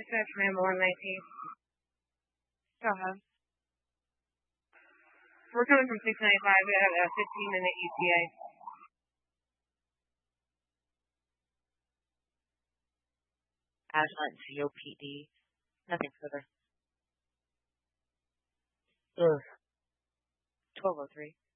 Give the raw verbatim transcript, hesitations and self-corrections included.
Dispatch Ramble one nineteen. Go ahead. We're coming from six ninety-five. We have a fifteen minute E T A. Ashland C O P D. Nothing further. Ugh. twelve oh three.